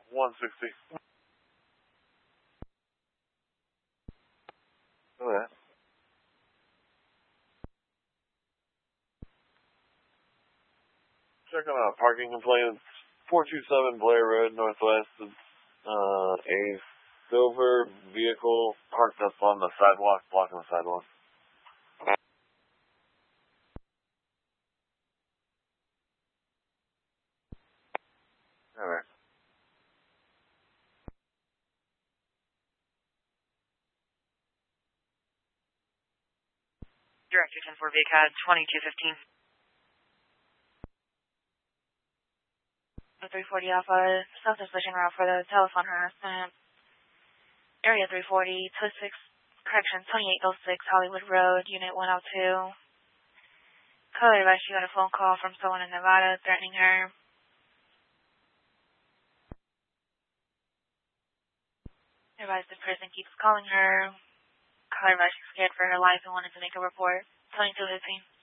160. Okay. Checking out parking complaints. 427 Blair Road, Northwest. A silver vehicle parked up on the sidewalk, blocking the sidewalk. Alright. Director 10-4 VCAD 2215. 340 Alpha, Southwest switching route for the telephone harassment. Area 340, Twist 6, correction, 2806 Hollywood Road, Unit 102. Code advice, she got a phone call from someone in Nevada threatening her. Advice the person keeps calling her. Call advice she's scared for her life and wanted to make a report. 2215.